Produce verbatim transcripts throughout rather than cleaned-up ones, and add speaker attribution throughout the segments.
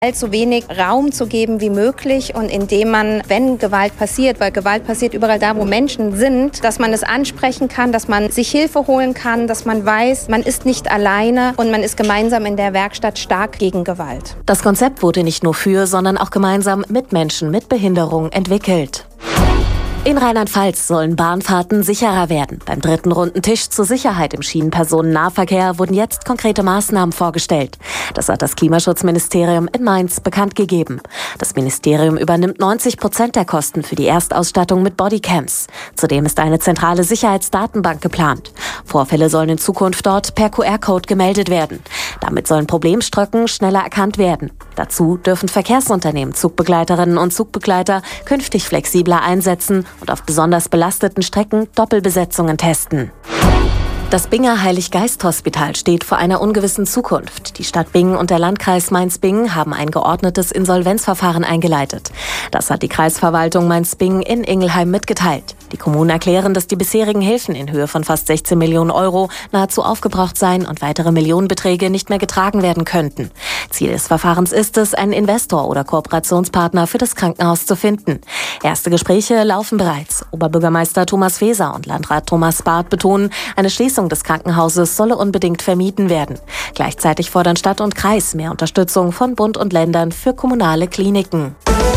Speaker 1: so wenig Raum zu geben wie möglich und indem man, wenn Gewalt passiert, weil Gewalt passiert überall da, wo Menschen sind, dass man es ansprechen kann, dass man sich Hilfe holen kann, dass man weiß, man ist nicht alleine und man ist gemeinsam in der Werkstatt stark gegen Gewalt.
Speaker 2: Das Konzept wurde nicht nur für, sondern auch gemeinsam mit Menschen mit Behinderung entwickelt. In Rheinland-Pfalz sollen Bahnfahrten sicherer werden. Beim dritten runden Tisch zur Sicherheit im Schienenpersonennahverkehr wurden jetzt konkrete Maßnahmen vorgestellt. Das hat das Klimaschutzministerium in Mainz bekannt gegeben. Das Ministerium übernimmt neunzig Prozent der Kosten für die Erstausstattung mit Bodycams. Zudem ist eine zentrale Sicherheitsdatenbank geplant. Vorfälle sollen in Zukunft dort per Q R-Code gemeldet werden. Damit sollen Problemstrecken schneller erkannt werden. Dazu dürfen Verkehrsunternehmen Zugbegleiterinnen und Zugbegleiter künftig flexibler einsetzen und auf besonders belasteten Strecken Doppelbesetzungen testen. Das Binger Heilig-Geist-Hospital steht vor einer ungewissen Zukunft. Die Stadt Bingen und der Landkreis Mainz-Bingen haben ein geordnetes Insolvenzverfahren eingeleitet. Das hat die Kreisverwaltung Mainz-Bingen in Ingelheim mitgeteilt. Die Kommunen erklären, dass die bisherigen Hilfen in Höhe von fast sechzehn Millionen Euro nahezu aufgebraucht seien und weitere Millionenbeträge nicht mehr getragen werden könnten. Ziel des Verfahrens ist es, einen Investor oder Kooperationspartner für das Krankenhaus zu finden. Erste Gespräche laufen bereits. Oberbürgermeister Thomas Feser und Landrat Thomas Barth betonen, eine Schließung des Krankenhauses solle unbedingt vermieden werden. Gleichzeitig fordern Stadt und Kreis mehr Unterstützung von Bund und Ländern für kommunale Kliniken.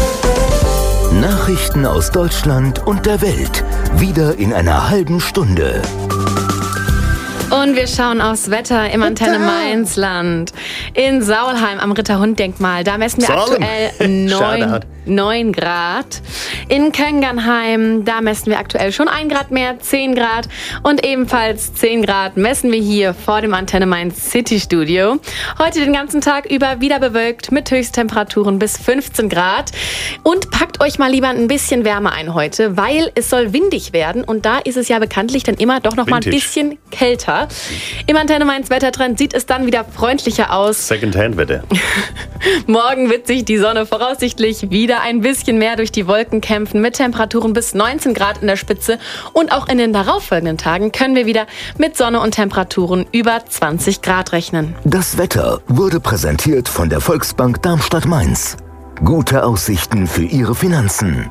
Speaker 3: Nachrichten aus Deutschland und der Welt. Wieder in einer halben Stunde.
Speaker 4: Und wir schauen aufs Wetter im Antenne Mainzland. In Saulheim am Ritterhund-Denkmal, da messen wir
Speaker 5: Salem.
Speaker 4: aktuell neun Grad. In Köngernheim, da messen wir aktuell schon ein Grad mehr, zehn Grad. Und ebenfalls zehn Grad messen wir hier vor dem Antenne Mainz City Studio. Heute den ganzen Tag über wieder bewölkt mit Höchsttemperaturen bis fünfzehn Grad. Und packt euch mal lieber ein bisschen Wärme ein heute, weil es soll windig werden. Und da ist es ja bekanntlich dann immer doch noch mal ein bisschen kälter. Im Antenne Mainz Wettertrend sieht es dann wieder freundlicher aus.
Speaker 5: Secondhand-Wetter.
Speaker 4: Morgen wird sich die Sonne voraussichtlich wieder ein bisschen mehr durch die Wolken kämpfen mit Temperaturen bis neunzehn Grad in der Spitze. Und auch in den darauffolgenden Tagen können wir wieder mit Sonne und Temperaturen über zwanzig Grad rechnen.
Speaker 3: Das Wetter wurde präsentiert von der Volksbank Darmstadt-Mainz. Gute Aussichten für Ihre Finanzen.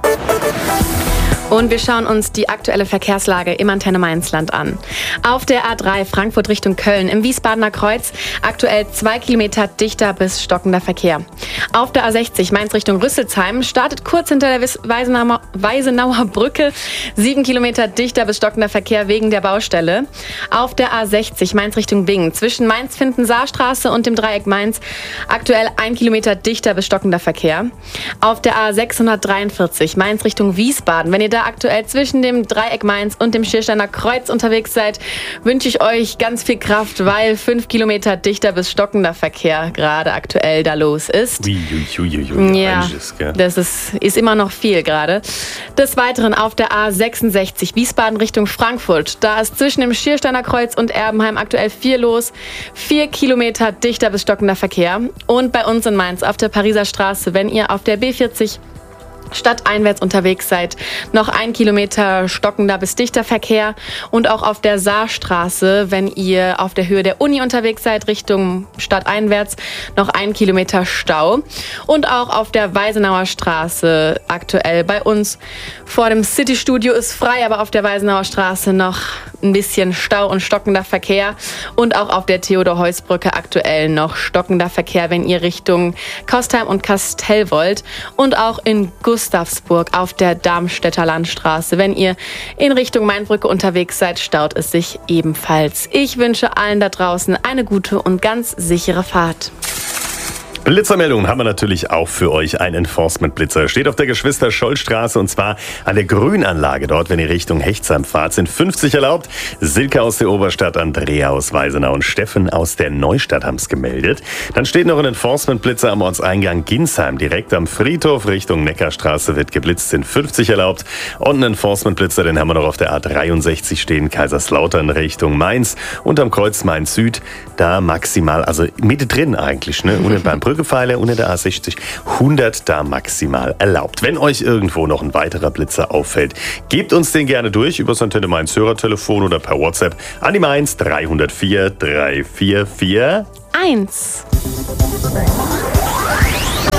Speaker 4: Und wir schauen uns die aktuelle Verkehrslage im Antenne Mainzland an. Auf der A drei Frankfurt Richtung Köln im Wiesbadener Kreuz aktuell zwei Kilometer dichter bis stockender Verkehr. Auf der A sechzig Mainz Richtung Rüsselsheim startet kurz hinter der Weisenauer, Weisenauer Brücke sieben Kilometer dichter bis stockender Verkehr wegen der Baustelle. Auf der A sechzig Mainz Richtung Bingen zwischen Mainz-Finden-Saarstraße und dem Dreieck Mainz aktuell ein Kilometer dichter bis stockender Verkehr. Auf der A sechshundertdreiundvierzig Mainz Richtung Wiesbaden, wenn ihr da aktuell zwischen dem Dreieck Mainz und dem Schiersteiner Kreuz unterwegs seid, wünsche ich euch ganz viel Kraft, weil fünf Kilometer dichter bis stockender Verkehr gerade aktuell da los ist.
Speaker 5: Ui, ui, ui, ui,
Speaker 4: ja,
Speaker 5: einiges, gell?
Speaker 4: das ist, ist immer noch viel gerade. Des Weiteren auf der A sechsundsechzig Wiesbaden Richtung Frankfurt. Da ist zwischen dem Schiersteiner Kreuz und Erbenheim aktuell viel los. Vier Kilometer dichter bis stockender Verkehr. Und bei uns in Mainz auf der Pariser Straße, wenn ihr auf der B vierzig stadteinwärts unterwegs seid, noch ein Kilometer stockender bis dichter Verkehr. Und auch auf der Saarstraße, wenn ihr auf der Höhe der Uni unterwegs seid, Richtung stadteinwärts, noch ein Kilometer Stau. Und auch auf der Weisenauer Straße aktuell bei uns vor dem City-Studio ist frei, aber auf der Weisenauer Straße noch ein bisschen Stau und stockender Verkehr. Und auch auf der Theodor-Heuss-Brücke aktuell noch stockender Verkehr, wenn ihr Richtung Kostheim und Kastell wollt. Und auch in Gustavsburg auf der Darmstädter Landstraße. Wenn ihr in Richtung Mainbrücke unterwegs seid, staut es sich ebenfalls. Ich wünsche allen da draußen eine gute und ganz sichere Fahrt.
Speaker 5: Blitzermeldungen haben wir natürlich auch für euch. Ein Enforcement-Blitzer steht auf der Geschwister-Scholl-Straße und zwar an der Grünanlage. Dort, wenn ihr Richtung Hechtsheim fahrt, sind fünfzig erlaubt. Silke aus der Oberstadt, Andrea aus Weisenau und Steffen aus der Neustadt haben es gemeldet. Dann steht noch ein Enforcement-Blitzer am Ortseingang Ginsheim. Direkt am Friedhof Richtung Neckarstraße wird geblitzt, sind fünfzig erlaubt. Und ein Enforcement-Blitzer, den haben wir noch auf der A dreiundsechzig stehen, Kaiserslautern Richtung Mainz. Und am Kreuz Mainz Süd, da maximal, also mittendrin eigentlich, ne? Und beim Brückepfeiler unter der A sechzig, hundert da maximal erlaubt. Wenn euch irgendwo noch ein weiterer Blitzer auffällt, gebt uns den gerne durch über das Antenne Mainz Hörertelefon oder per WhatsApp an die Mainz drei null vier drei vier vier
Speaker 4: eins.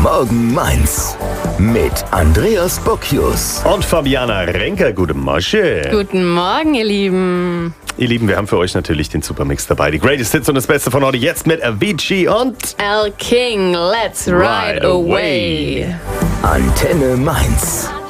Speaker 3: Morgen Mainz. Mit Andreas Bocchius.
Speaker 5: Und Fabiana Renker. Guten Morgen.
Speaker 4: Guten Morgen, ihr Lieben.
Speaker 5: Ihr Lieben, wir haben für euch natürlich den Supermix dabei. Die Greatest Hits und das Beste von heute jetzt mit Avicii und
Speaker 4: L. King, let's ride,
Speaker 5: Ride
Speaker 4: away.
Speaker 5: away.
Speaker 3: Antenne Mainz.